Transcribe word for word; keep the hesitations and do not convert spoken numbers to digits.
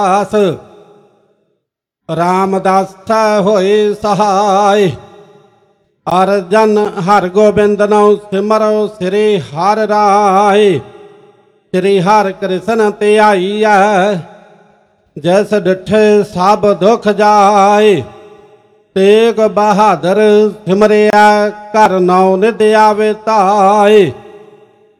दास रामदास होए सहाय। अर्जन हर गोबिंद नौ सिमरो श्री हर राय। श्री हर कृष्ण त्याईया जैस डिठे सब दुख जाए। तेग बहादुर सिमरिया कर नौ निध आवे ताए।